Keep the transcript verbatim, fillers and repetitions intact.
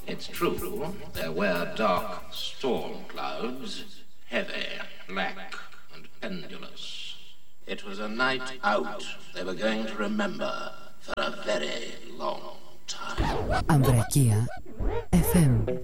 It's true, there were dark storm clouds, heavy, black, and pendulous. It was a night out they were going to remember for a very long time. Ambrakia εφ εμ